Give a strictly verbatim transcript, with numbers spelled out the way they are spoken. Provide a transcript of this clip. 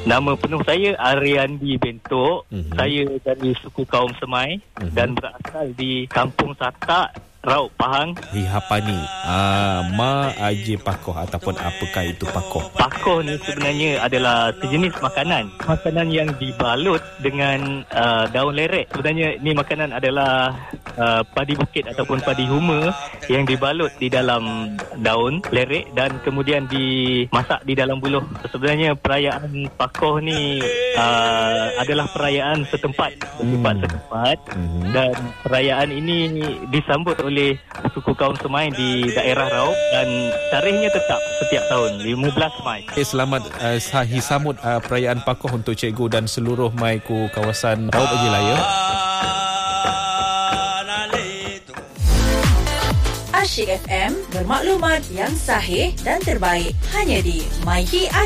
Nama penuh saya Ariandi Bentok. Mm-hmm. Saya dari suku kaum Semai, mm-hmm. dan berasal di Kampung Satak, Raub Pahang. Rihapani. Ah, ma aje pakoh ataupun apakah itu pakoh? Pakoh ni sebenarnya adalah sejenis makanan. Makanan yang dibalut dengan uh, daun lerek. Sebenarnya ni makanan adalah uh, padi bukit ataupun padi huma yang dibalut di dalam daun lerek dan kemudian dimasak di dalam buluh. Sebenarnya perayaan pakoh ni uh, adalah perayaan setempat, bersifat hmm. setempat, hmm. dan perayaan ini disambut oleh suku kaum Semai di daerah Raub dan tarikhnya tetap setiap tahun lima belas Mai. Okay, selamat uh, sahi samut uh, perayaan pakoh untuk cikgu dan seluruh mai ku kawasan Raub Jilaya. Asyik F M, bermaklumat yang sahih dan terbaik hanya di MyHit Asyik.